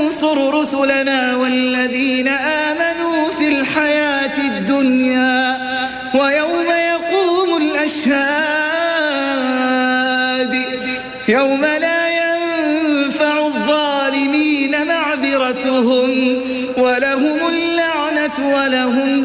ننصر رسلنا والذين آمنوا في الحياة الدنيا ويوم يقوم الأشهاد يوم لا ينفع الظالمين معذرتهم ولهم اللعنة ولهم